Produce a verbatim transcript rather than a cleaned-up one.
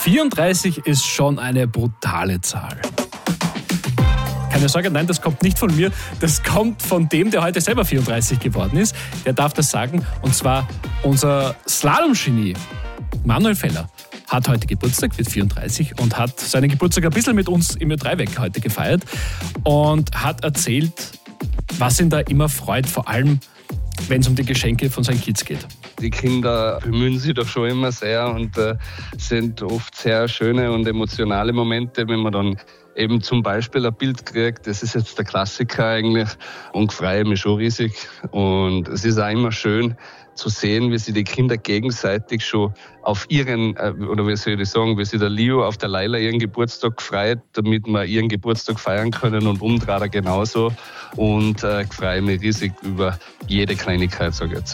vierunddreißig ist schon eine brutale Zahl. Keine Sorge, nein, das kommt nicht von mir. Das kommt von dem, der heute selber vierunddreißig geworden ist. Der darf das sagen. Und zwar unser Slalom-Genie, Manuel Feller, hat heute Geburtstag, wird vierunddreißig und hat seinen Geburtstag ein bisschen mit uns im Ö drei Wecker heute gefeiert und hat erzählt, was ihn da immer freut, vor allem wenn es um die Geschenke von seinen Kids geht. Die Kinder bemühen sich doch schon immer sehr und äh, sind oft sehr schöne und emotionale Momente, wenn man dann eben zum Beispiel ein Bild kriegt. Das ist jetzt der Klassiker eigentlich und freue mich schon riesig. Und es ist auch immer schön zu sehen, wie sich die Kinder gegenseitig schon auf ihren, oder wie soll ich sagen, wie sich der Leo auf der Laila ihren Geburtstag freut, damit wir ihren Geburtstag feiern können und umdreht genauso. Und äh, ich freue mich riesig über jede Kleinigkeit, sage ich jetzt.